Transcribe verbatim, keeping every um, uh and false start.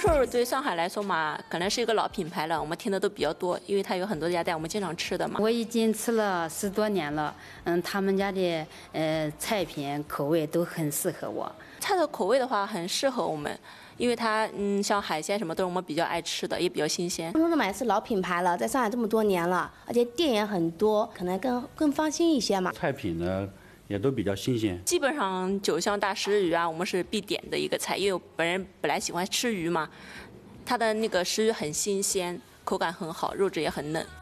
寿对上海来说嘛，可能是一个老品牌了，我们听的都比较多，因为它有很多家店我们经常吃的嘛。 我已经吃了十多年了，嗯，他们家的呃菜品口味都很适合我。 菜的口味的话，很适合我们。因为它，嗯，像海鲜什么都是我们比较爱吃的，也比较新鲜。 丰收买是老品牌了，在上海这么多年了，而且店也很多，可能更更放心一些嘛。 菜品呢也都比较新鲜。 基本上九香大石鱼啊，我们是必点的一个菜，因为我本人本来喜欢吃鱼嘛，它的那个石鱼很新鲜，口感很好，肉质也很嫩。